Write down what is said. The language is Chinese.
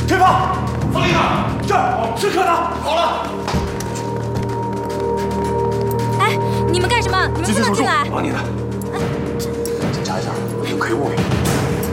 前方，方林啊，这儿是可呢。好了。 哎，你们干什么？你们不能进来。 忙你的。检查一下，有没有可疑物品。